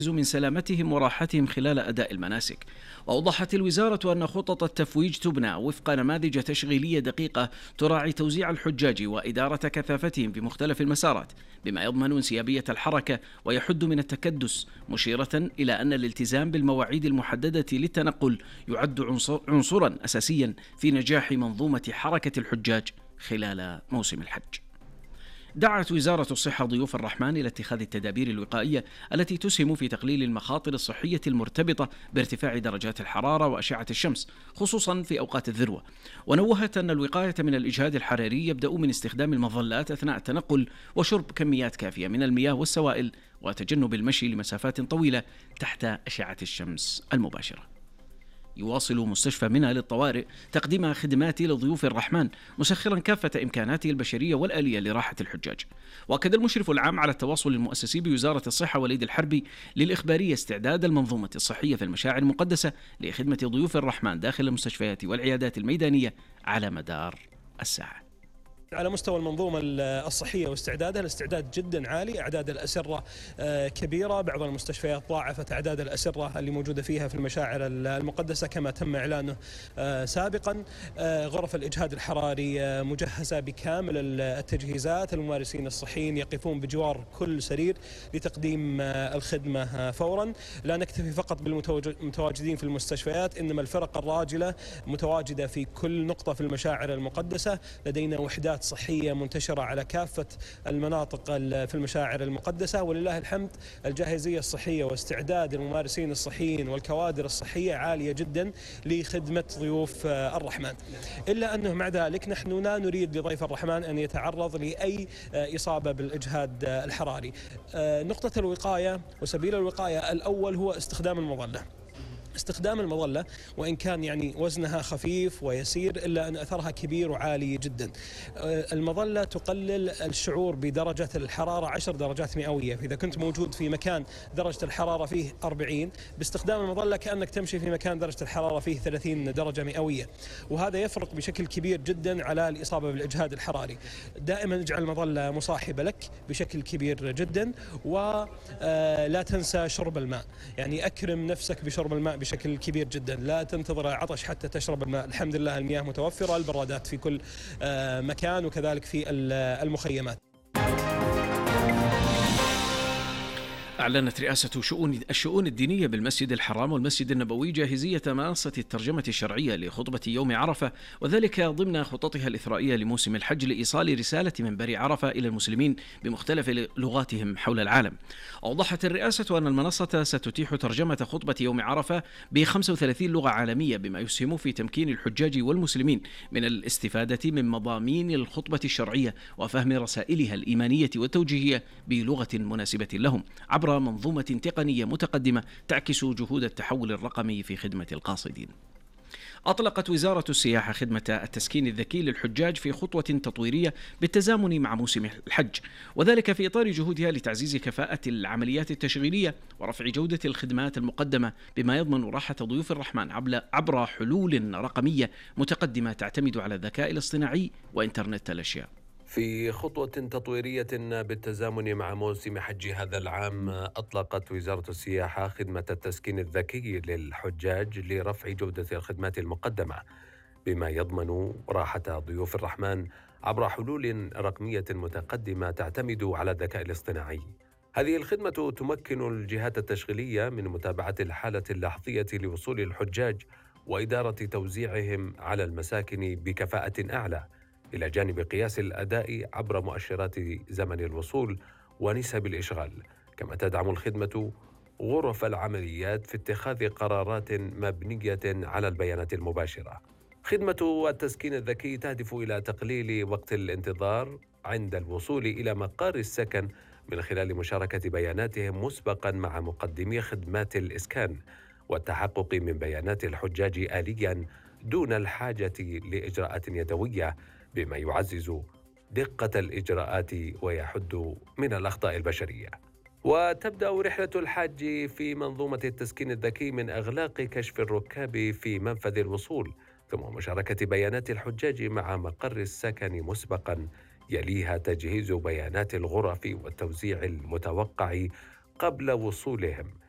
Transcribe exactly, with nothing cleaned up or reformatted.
من سلامتهم وراحتهم خلال أداء المناسك. وأوضحت الوزارة أن خطط التفويج تبنى وفق نماذج تشغيلية دقيقة تراعي توزيع الحجاج وإدارة كثافتهم في مختلف المسارات بما يضمن انسيابية الحركة ويحد من التكدس، مشيرة إلى أن الالتزام بالمواعيد المحددة للتنقل يعد عنصر عنصرا أساسيا في نجاح منظومة حركة الحجاج خلال موسم الحج. دعت وزارة الصحة ضيوف الرحمن إلى اتخاذ التدابير الوقائية التي تسهم في تقليل المخاطر الصحية المرتبطة بارتفاع درجات الحرارة وأشعة الشمس خصوصا في أوقات الذروة، ونوهت أن الوقاية من الإجهاد الحراري يبدأ من استخدام المظلات أثناء التنقل وشرب كميات كافية من المياه والسوائل وتجنب المشي لمسافات طويلة تحت أشعة الشمس المباشرة. يواصل مستشفى منى للطوارئ تقديم خدمات لضيوف الرحمن مسخرا كافة إمكاناته البشرية والآلية لراحة الحجاج. وأكد المشرف العام على التواصل المؤسسي بوزارة الصحة وليد الحربي للإخبارية استعداد المنظومة الصحية في المشاعر المقدسة لخدمة ضيوف الرحمن داخل المستشفيات والعيادات الميدانية على مدار الساعة. على مستوى المنظومة الصحية واستعدادها، الاستعداد جدا عالي، أعداد الأسرة كبيرة، بعض المستشفيات ضاعفت أعداد الأسرة اللي موجودة فيها في المشاعر المقدسة كما تم إعلانه سابقا. غرف الإجهاد الحراري مجهزة بكامل التجهيزات، الممارسين الصحيين يقفون بجوار كل سرير لتقديم الخدمة فورا. لا نكتفي فقط بالمتواجدين في المستشفيات، إنما الفرق الراجلة متواجدة في كل نقطة في المشاعر المقدسة. لدينا وحدات صحية منتشرة على كافة المناطق في المشاعر المقدسة، ولله الحمد الجاهزية الصحية واستعداد الممارسين الصحيين والكوادر الصحية عالية جدا لخدمة ضيوف الرحمن. إلا أنه مع ذلك نحن لا نريد لضيف الرحمن أن يتعرض لأي إصابة بالإجهاد الحراري. نقطة الوقاية وسبيل الوقاية الأول هو استخدام المظلة. استخدام المظلة وإن كان يعني وزنها خفيف ويسير إلا أن أثرها كبير وعالي جدا. المظلة تقلل الشعور بدرجة الحرارة عشر درجات مئوية، فإذا كنت موجود في مكان درجة الحرارة فيه أربعين، باستخدام المظلة كأنك تمشي في مكان درجة الحرارة فيه ثلاثين درجة مئوية، وهذا يفرق بشكل كبير جدا على الإصابة بالإجهاد الحراري. دائما اجعل المظلة مصاحبة لك بشكل كبير جدا، ولا تنسى شرب الماء، يعني أكرم نفسك بشرب الماء بشكل كبير جدا، لا تنتظر العطش حتى تشرب الماء. الحمد لله المياه متوفرة، البرادات في كل مكان وكذلك في المخيمات. أعلنت رئاسة شؤون الشؤون الدينية بالمسجد الحرام والمسجد النبوي جاهزية منصة الترجمة الشرعية لخطبة يوم عرفة، وذلك ضمن خططها الإثرائية لموسم الحج لإيصال رسالة منبر عرفة إلى المسلمين بمختلف لغاتهم حول العالم. أوضحت الرئاسة أن المنصة ستتيح ترجمة خطبة يوم عرفة ب خمسة وثلاثين لغة عالمية بما يسهم في تمكين الحجاج والمسلمين من الاستفادة من مضامين الخطبة الشرعية وفهم رسائلها الإيمانية والتوجيهية بلغة مناسبة لهم عبر منظومة تقنية متقدمة تعكس جهود التحول الرقمي في خدمة القاصدين. أطلقت وزارة السياحة خدمة التسكين الذكي للحجاج في خطوة تطويرية بالتزامن مع موسم الحج، وذلك في إطار جهودها لتعزيز كفاءة العمليات التشغيلية ورفع جودة الخدمات المقدمة بما يضمن راحة ضيوف الرحمن عبر حلول رقمية متقدمة تعتمد على الذكاء الاصطناعي وإنترنت الأشياء. في خطوة تطويرية بالتزامن مع موسم حج هذا العام، أطلقت وزارة السياحة خدمة التسكين الذكي للحجاج لرفع جودة الخدمات المقدمة بما يضمن راحة ضيوف الرحمن عبر حلول رقمية متقدمة تعتمد على الذكاء الاصطناعي. هذه الخدمة تمكن الجهات التشغيلية من متابعة الحالة اللحظية لوصول الحجاج وإدارة توزيعهم على المساكن بكفاءة أعلى، إلى جانب قياس الأداء عبر مؤشرات زمن الوصول ونسب الإشغال. كما تدعم الخدمة غرف العمليات في اتخاذ قرارات مبنية على البيانات المباشرة. خدمة التسكين الذكي تهدف إلى تقليل وقت الانتظار عند الوصول إلى مقر السكن من خلال مشاركة بياناتهم مسبقاً مع مقدمي خدمات الإسكان والتحقق من بيانات الحجاج آلياً دون الحاجة لإجراءات يدوية، بما يعزز دقة الإجراءات ويحد من الأخطاء البشرية. وتبدأ رحلة الحاج في منظومة التسكين الذكي من إغلاق كشف الركاب في منفذ الوصول، ثم مشاركة بيانات الحجاج مع مقر السكن مسبقاً، يليها تجهيز بيانات الغرف والتوزيع المتوقع قبل وصولهم،